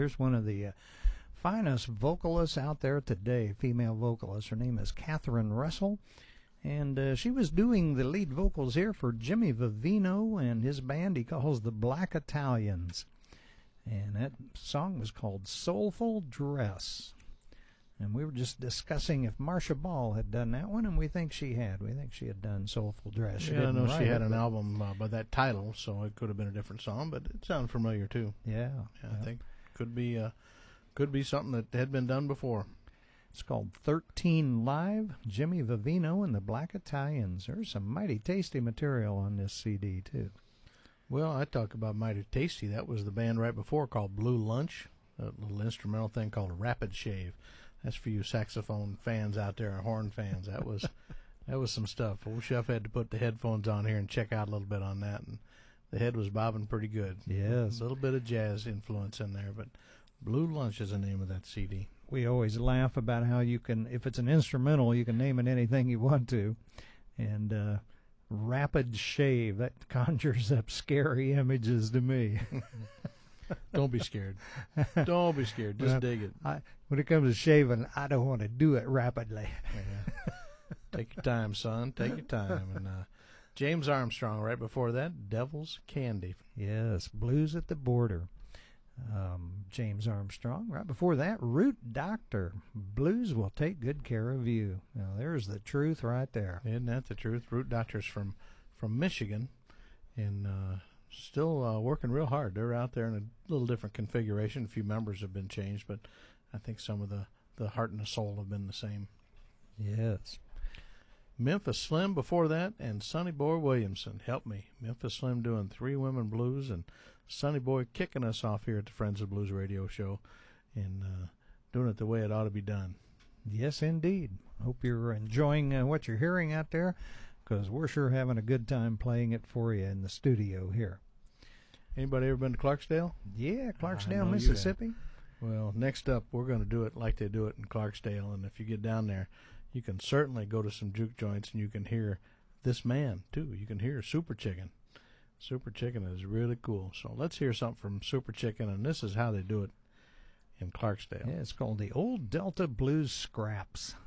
Here's one of the finest vocalists out there today, female vocalist. Her name is Catherine Russell, and she was doing the lead vocals here for Jimmy Vivino and his band he calls the Black Italians. And that song was called Soulful Dress. And we were just discussing if Marcia Ball had done that one, and we think she had. We think she had done Soulful Dress. I know she had an album by that title, so it could have been a different song, but it sounded familiar too. Yeah. I think could be something that had been done before. It's called 13 Live, Jimmy Vivino and the Black Italians. There's some mighty tasty material on this CD too. Well, I talk about mighty tasty. That was the band right before called Blue Lunch, a little instrumental thing called a Rapid Shave. That's for you saxophone fans out there, and horn fans. That was some stuff. Old Chef had to put the headphones on here and check out a little bit on that, and the head was bobbing pretty good. Yes. A little bit of jazz influence in there, but Blue Lunch is the name of that CD. We always laugh about how you can, if it's an instrumental, you can name it anything you want to. And Rapid Shave, that conjures up scary images to me. Don't be scared. Don't be scared. Just dig it. When it comes to shaving, I don't want to do it rapidly. Yeah. Take your time, son. Take your time. And James Armstrong, right before that, Devil's Candy. Yes, Blues at the Border. James Armstrong. Right before that, Root Doctor. Blues Will Take Good Care of You. Now, there's the truth right there. Isn't that the truth? Root Doctor's from Michigan, and still working real hard. They're out there in a little different configuration. A few members have been changed, but I think some of the heart and the soul have been the same. Yes. Memphis Slim before that, and Sonny Boy Williamson. Help me. Memphis Slim doing Three Women Blues, and Sonny Boy kicking us off here at the Friends of Blues radio show, and doing it the way it ought to be done. Yes, indeed. Hope you're enjoying what you're hearing out there, because we're sure having a good time playing it for you in the studio here. Anybody ever been to Clarksdale? Yeah, Clarksdale, Mississippi. Well, next up, we're going to do it like they do it in Clarksdale, and if you get down there, you can certainly go to some juke joints, and you can hear this man, too. You can hear Super Chicken. Super Chicken is really cool. So let's hear something from Super Chicken, and this is how they do it in Clarksdale. Yeah, it's called the Old Delta Blues Scraps.